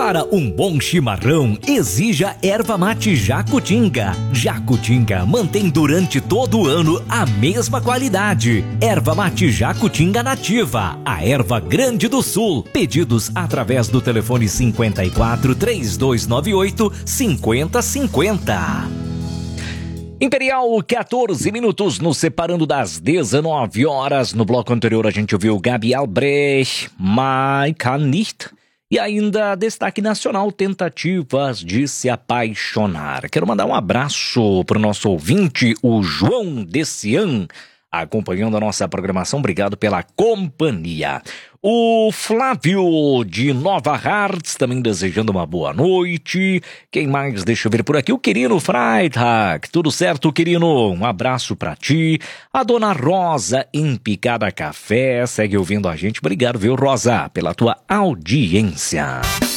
Para um bom chimarrão, exija erva mate Jacutinga. Jacutinga mantém durante todo o ano a mesma qualidade. Erva mate Jacutinga nativa, a erva grande do sul. Pedidos através do telefone 54 3298 5050. Imperial, 14 minutos, nos separando das 19 horas. No bloco anterior a gente ouviu Gabi Albrecht, Mai kann nicht. E ainda destaque nacional, tentativas de se apaixonar. Quero mandar um abraço para o nosso ouvinte, o João Decian, acompanhando a nossa programação. Obrigado pela companhia. O Flávio de Nova Hartz também desejando uma boa noite. Quem mais? Deixa eu ver por aqui. O Quirino Freitag. Tudo certo, Quirino? Um abraço pra ti. A dona Rosa em Picada Café segue ouvindo a gente. Obrigado, viu, Rosa, pela tua audiência.